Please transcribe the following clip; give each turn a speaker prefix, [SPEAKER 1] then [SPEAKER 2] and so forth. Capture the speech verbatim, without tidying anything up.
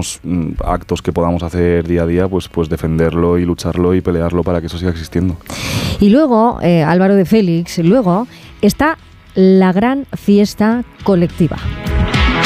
[SPEAKER 1] pequeños mm, actos que podamos hacer día a día, pues, pues defenderlo y lucharlo y pelearlo para que eso siga existiendo.
[SPEAKER 2] Y luego, eh, Álvaro de Félix, luego está la gran fiesta colectiva.